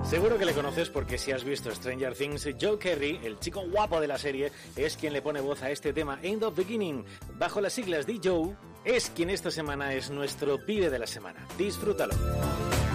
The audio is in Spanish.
Seguro que le conoces porque si has visto Stranger Things, Joe Kerry, el chico guapo de la serie, es quien le pone voz a este tema End of Beginning. Bajo las siglas de Joe, es quien esta semana es nuestro pibe de la semana. Disfrútalo.